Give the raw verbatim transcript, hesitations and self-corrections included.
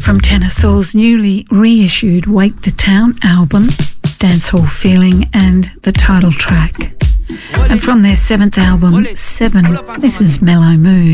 From Tenor Soul's newly reissued Wake the Town album, Dancehall Feeling and the title track. And from their seventh album, Seven, this is Mellow Mood.